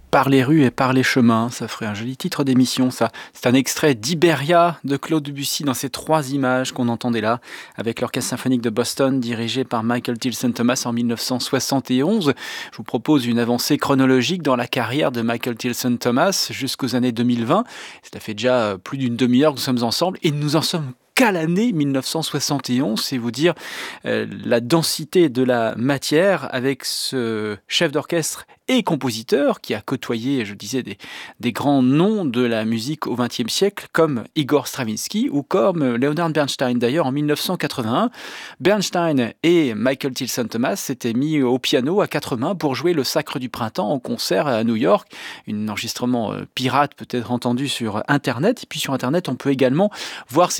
Par les rues et par les chemins, ça ferait un joli titre d'émission, ça. C'est un extrait d'Iberia de Claude Debussy dans ces 3 images qu'on entendait là, avec l'Orchestre symphonique de Boston dirigé par Michael Tilson Thomas en 1971. Je vous propose une avancée chronologique dans la carrière de Michael Tilson Thomas jusqu'aux années 2020. Ça fait déjà plus d'une demi-heure que nous sommes ensemble et nous en sommes qu'à l'année 1971, c'est vous dire la densité de la matière avec ce chef d'orchestre et compositeur qui a côtoyé, je disais, des grands noms de la musique au XXe siècle, comme Igor Stravinsky ou comme Leonard Bernstein. D'ailleurs, en 1981, Bernstein et Michael Tilson Thomas s'étaient mis au piano à 4 mains pour jouer le Sacre du Printemps en concert à New York. Un enregistrement pirate peut-être entendu sur Internet. Et puis sur Internet, on peut également voir